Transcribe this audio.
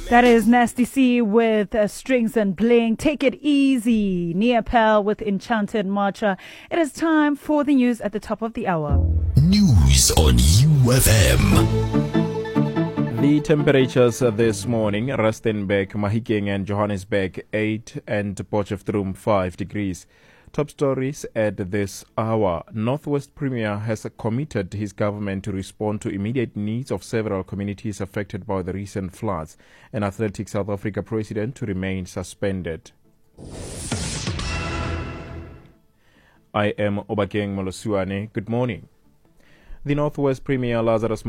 That is Nasty C with Strings and Bling. Take it easy. Nia Pell with Enchanted Marcha. It is time for the news at the top of the hour. News on UFM. The temperatures this morning, Rustenburg, Mahikeng and Johannesburg 8 and Potchefstroom 5 degrees. Top stories at this hour. Northwest Premier has committed his government to respond to immediate needs of several communities affected by the recent floods. And Athletics South Africa president to remain suspended. I am Obakeng Molosuane. Good morning. The Northwest Premier Lazarus